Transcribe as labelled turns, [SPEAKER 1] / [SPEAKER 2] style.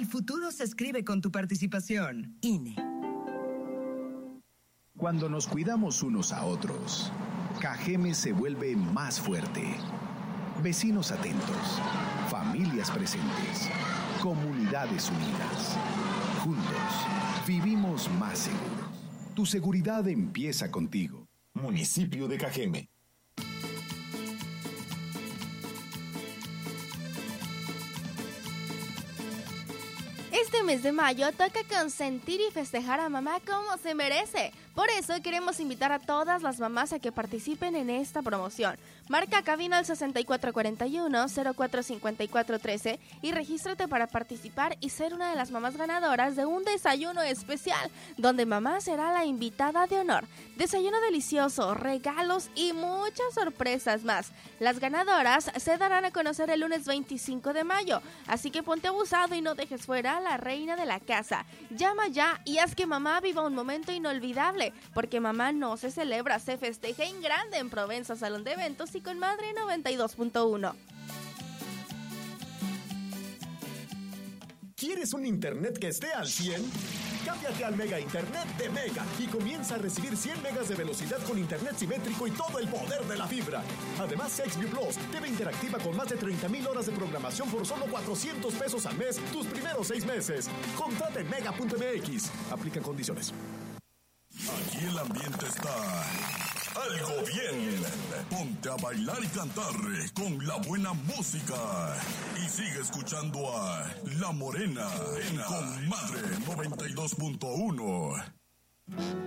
[SPEAKER 1] El futuro se escribe con tu participación. INE.
[SPEAKER 2] Cuando nos cuidamos unos a otros, Cajeme se vuelve más fuerte. Vecinos atentos, familias presentes, comunidades unidas. Juntos, vivimos más seguros. Tu seguridad empieza contigo.
[SPEAKER 3] Municipio de Cajeme.
[SPEAKER 4] Este mes de mayo toca consentir y festejar a mamá como se merece. Por eso queremos invitar a todas las mamás a que participen en esta promoción. Marca cabina al 6441-045413 y regístrate para participar y ser una de las mamás ganadoras de un desayuno especial, donde mamá será la invitada de honor. Desayuno delicioso, regalos y muchas sorpresas más. Las ganadoras se darán a conocer el lunes 25 de mayo, así que ponte abusado y no dejes fuera a la reina de la casa. Llama ya y haz que mamá viva un momento inolvidable, porque mamá no se celebra, se festeja en grande en Provenza Salón de Eventos y con Madre 92.1.
[SPEAKER 3] ¿Quieres un internet que esté al 100? Cámbiate al Mega Internet de Mega y comienza a recibir 100 megas de velocidad con internet simétrico y todo el poder de la fibra. Además, XView Plus, TV interactiva con más de 30,000 horas de programación por solo 400 pesos al mes, tus primeros 6 meses. Contrata en mega.mx. Aplican condiciones.
[SPEAKER 5] Aquí el ambiente está algo bien. Ponte a bailar y cantar con la buena música. Y sigue escuchando a La Morena con Madre 92.1.